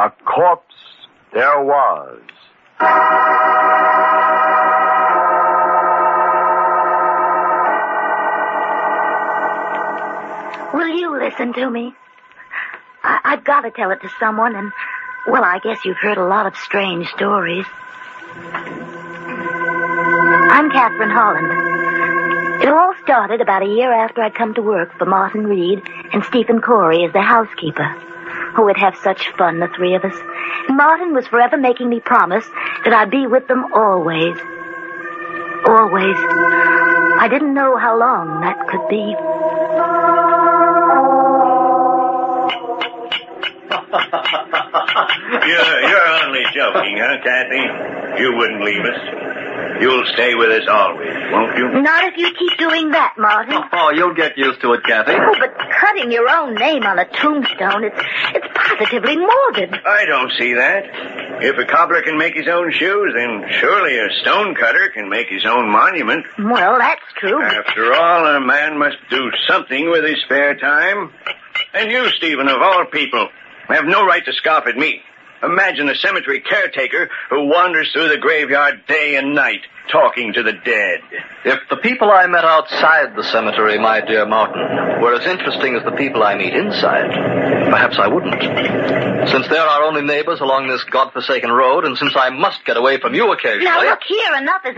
A corpse there was. Will you listen to me? I've got to tell it to someone, and, well, I guess you've heard a lot of strange stories. I'm Catherine Holland. It all started about a year after I'd come to work for Martin Reed and Stephen Corey as their housekeeper. Oh, we'd have such fun, the three of us. And Martin was forever making me promise that I'd be with them always. Always. I didn't know how long that could be. You're only joking, huh, Kathy? You wouldn't leave us. You'll stay with us always, won't you? Not if you keep doing that, Martin. Oh, you'll get used to it, Kathy. Oh, but cutting your own name on a tombstone, it's positively morbid. I don't see that. If a cobbler can make his own shoes, then surely a stone cutter can make his own monument. Well, that's true. After all, a man must do something with his spare time. And you, Stephen, of all people, have no right to scoff at me. Imagine a cemetery caretaker who wanders through the graveyard day and night, talking to the dead. If the people I met outside the cemetery, my dear Martin, were as interesting as the people I meet inside, perhaps I wouldn't. Since they're our only neighbors along this godforsaken road, and since I must get away from you occasionally... Now, look here, enough is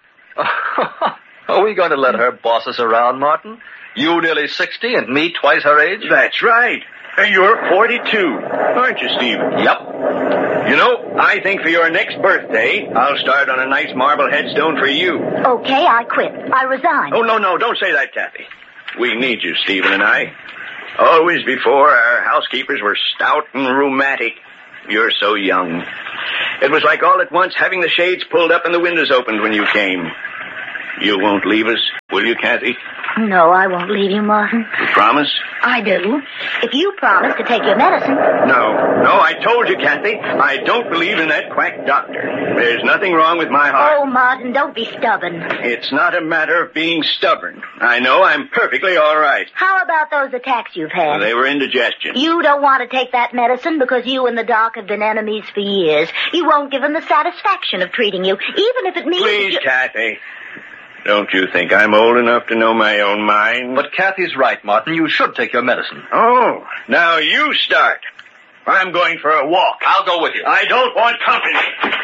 enough. Are we going to let her boss us around, Martin? You nearly 60 and me twice her age? That's right. And you're 42, aren't you, Stephen? Yep. You know, I think for your next birthday, I'll start on a nice marble headstone for you. Okay, I quit. I resign. Oh, no, don't say that, Kathy. We need you, Stephen and I. Always before, our housekeepers were stout and rheumatic. You're so young. It was like all at once having the shades pulled up and the windows opened when you came. You won't leave us, will you, Kathy? No, I won't leave you, Martin. You promise? I do. If you promise to take your medicine. No, I told you, Kathy. I don't believe in that quack doctor. There's nothing wrong with my heart. Oh, Martin, don't be stubborn. It's not a matter of being stubborn. I know I'm perfectly all right. How about those attacks you've had? Well, they were indigestion. You don't want to take that medicine because you and the doc have been enemies for years. You won't give him the satisfaction of treating you, even if it means... Please, Kathy. Don't you think I'm old enough to know my own mind? But Kathy's right, Martin. You should take your medicine. Oh, now you start. I'm going for a walk. I'll go with you. I don't want company.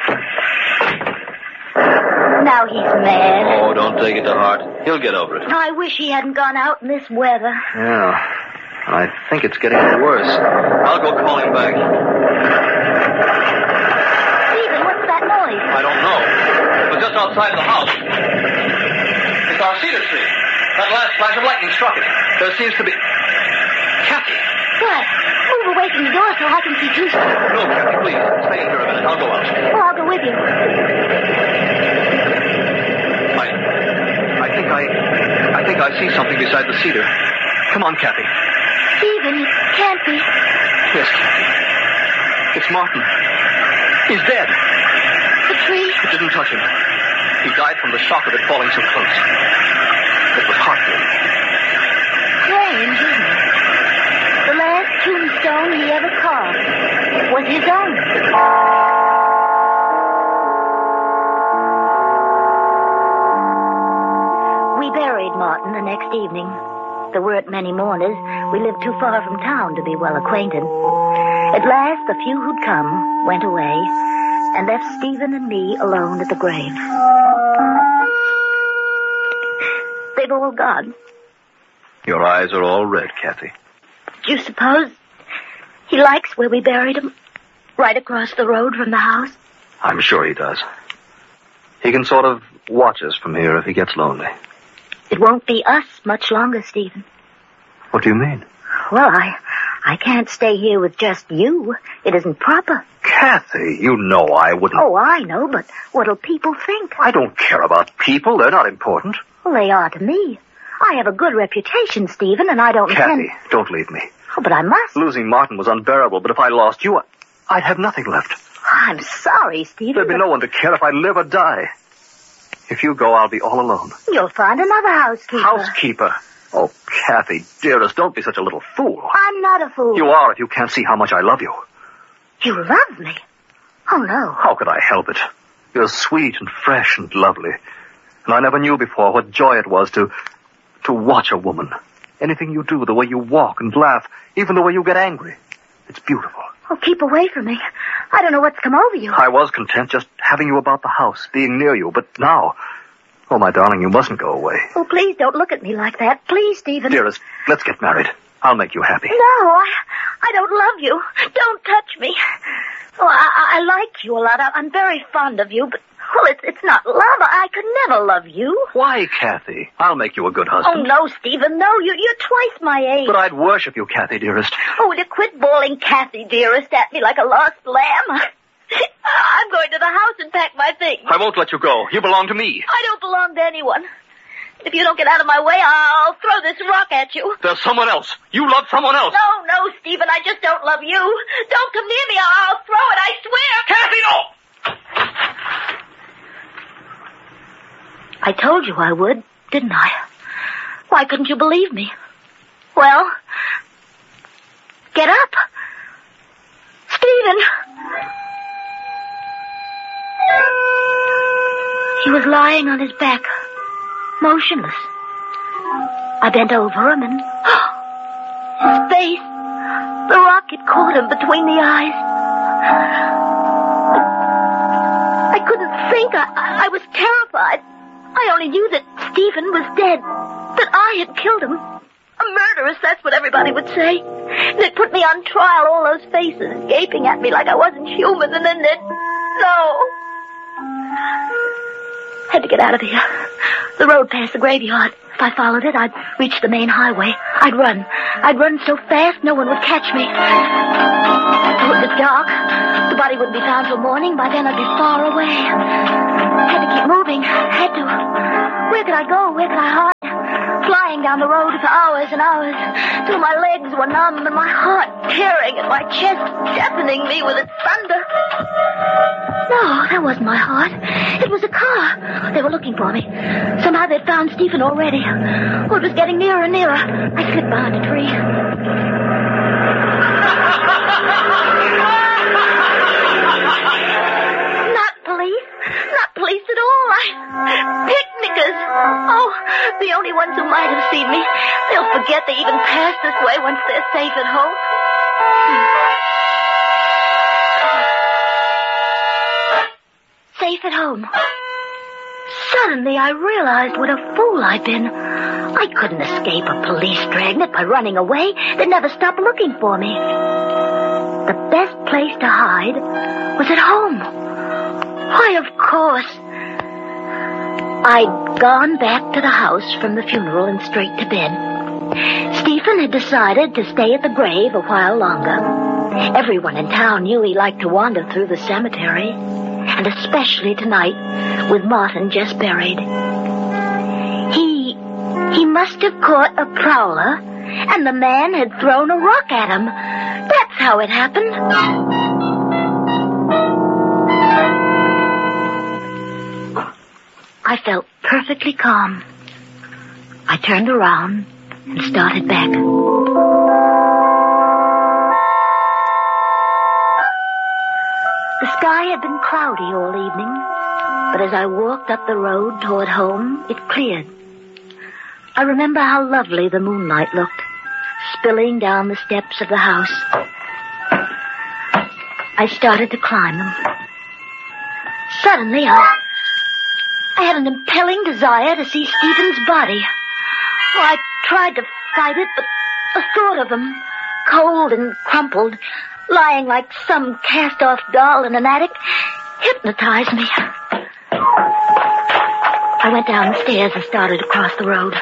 Now he's mad. Oh, don't take it to heart. He'll get over it. I wish he hadn't gone out in this weather. Yeah, I think it's getting worse. I'll go call him back. Stephen, what's that noise? I don't know. It was just outside the house. It's our cedar tree. That last flash of lightning struck it. There seems to be... Kathy! What? Move away from the door so I can see Juice. No, Kathy, please. Stay in here a minute. I'll go out. Oh, I'll go with you. I think I see something beside the cedar. Come on, Kathy. Stephen, it can't be. Yes, Kathy. It's Martin. He's dead. The tree? It didn't touch him. He died from the shock of it falling so close. It was heartbreaking. Strange, isn't it? The last tombstone he ever carved was his own. We buried Martin the next evening. There weren't many mourners. We lived too far from town to be well acquainted. At last, the few who'd come went away and left Stephen and me alone at the grave. They've all gone. Your eyes are all red, Kathy. Do you suppose he likes where we buried him? Right across the road from the house? I'm sure he does. He can sort of watch us from here if he gets lonely. It won't be us much longer, Stephen. What do you mean? Well, I can't stay here with just you. It isn't proper. Kathy, you know I wouldn't... Oh, I know, but what'll people think? I don't care about people. They're not important. Well, they are to me. I have a good reputation, Stephen, and I don't Kathy, don't leave me. Oh, but I must. Losing Martin was unbearable, but if I lost you, I'd have nothing left. I'm sorry, Stephen. There'd be no one to care if I live or die. If you go, I'll be all alone. You'll find another housekeeper. Housekeeper? Oh, Kathy, dearest, don't be such a little fool. I'm not a fool. You are if you can't see how much I love you. You love me? Oh, no. How could I help it? You're sweet and fresh and lovely. And I never knew before what joy it was to watch a woman. Anything you do, the way you walk and laugh, even the way you get angry. It's beautiful. Oh, keep away from me. I don't know what's come over you. I was content just having you about the house, being near you, but now... Oh, my darling, you mustn't go away. Oh, please don't look at me like that. Please, Stephen. Dearest, let's get married. I'll make you happy. No, I don't love you. Don't touch me. Oh, I like you a lot. I'm very fond of you, but, well, it's not love. I could never love you. Why, Kathy? I'll make you a good husband. Oh, no, Stephen, no. You're twice my age. But I'd worship you, Kathy, dearest. Oh, to quit bawling Kathy, dearest, at me like a lost lamb. I'm going to the house and pack my things. I won't let you go. You belong to me. I don't belong to anyone. If you don't get out of my way, I'll throw this rock at you. There's someone else. You love someone else. No, Stephen, I just don't love you. Don't come near me. I'll throw it, I swear. Kathy, no! I told you I would, didn't I? Why couldn't you believe me? Well, get up. Stephen! He was lying on his back, motionless. I bent over him and... his face! The rocket caught him between the eyes. I couldn't think. I was terrified. I only knew that Stephen was dead. That I had killed him. A murderess, that's what everybody would say. They'd put me on trial, all those faces gaping at me like I wasn't human, and then they'd... No. Had to get out of here. The road past the graveyard. If I followed it, I'd reach the main highway. I'd run. I'd run so fast no one would catch me. Oh, it was dark. The body wouldn't be found till morning. By then I'd be far away. Had to keep moving. Had to. Where could I go? Where could I hide? Flying down the road for hours and hours, till my legs were numb and my heart tearing at my chest, deafening me with its thunder. No, that wasn't my heart. It was a car. They were looking for me. Somehow they'd found Stephen already. Oh, it was getting nearer and nearer. I slipped behind a tree. Not police. Not police at all. Picnickers. Oh, the only ones who might have seen me. They'll forget they even passed this way once they're safe at home. Safe at home. Suddenly I realized what a fool I'd been. I couldn't escape a police dragnet by running away. They'd never stop looking for me. The best place to hide was at home. Why, of course. I'd gone back to the house from the funeral and straight to bed. Stephen had decided to stay at the grave a while longer. Everyone in town knew he liked to wander through the cemetery, and especially tonight with Martin just buried. He must have caught a prowler, and the man had thrown a rock at him. That's how it happened. I felt perfectly calm. I turned around and started back. The sky had been cloudy all evening, but as I walked up the road toward home, it cleared. I remember how lovely the moonlight looked, spilling down the steps of the house. I started to climb them. Suddenly, I had an impelling desire to see Stephen's body. Oh, I tried to fight it, but the thought of him, cold and crumpled, lying like some cast-off doll in an attic, hypnotized me. I went down the stairs and started across the road.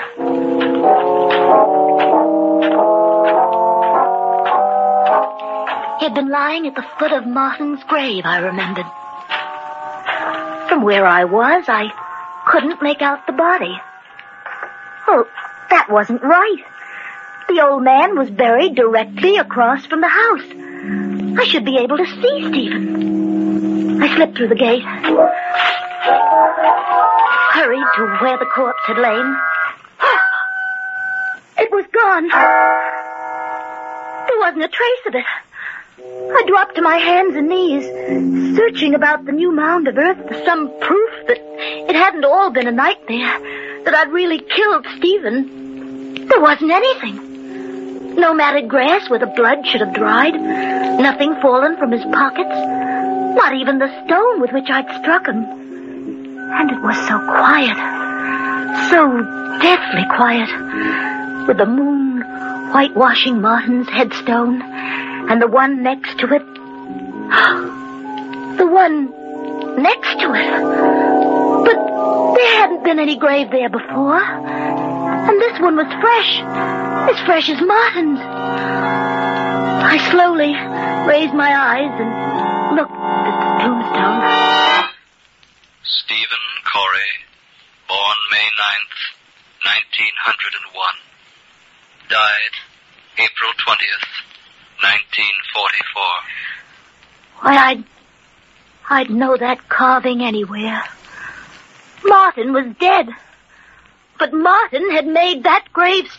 He had been lying at the foot of Martin's grave, I remembered. From where I was, I couldn't make out the body. Well, that wasn't right. The old man was buried directly across from the house. I should be able to see Stephen. I slipped through the gate, hurried to where the corpse had lain. It was gone. There wasn't a trace of it. I dropped to my hands and knees, searching about the new mound of earth for some proof that it hadn't all been a nightmare, that I'd really killed Stephen. There wasn't anything. No matted grass where the blood should have dried, nothing fallen from his pockets, not even the stone with which I'd struck him. And it was so quiet, so deathly quiet, with the moon whitewashing Martin's headstone, and the one next to it. The one next to it. But there hadn't been any grave there before. And this one was fresh. As fresh as Martin's. I slowly raised my eyes and looked at the tombstone. Stephen Corey, born May 9th, 1901. Died April 20th, 1944. Why, I'd know that carving anywhere. Martin was dead. But Martin had made that gravestone.